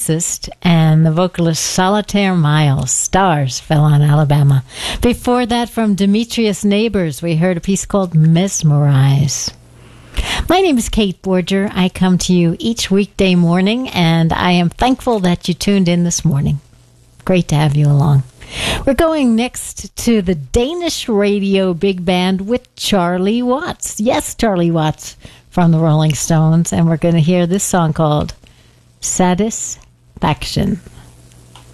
lyricist and the vocalist Solitaire Miles. Stars Fell on Alabama. Before that, from Demetrius Neighbors, we heard a piece called Mesmerize. My name is Kate Borger. I come to you each weekday morning, and I am thankful that you tuned in this morning. Great to have you along. We're going next to the Danish radio big band with Charlie Watts. Yes, Charlie Watts from the Rolling Stones. And we're going to hear this song called Satisfaction.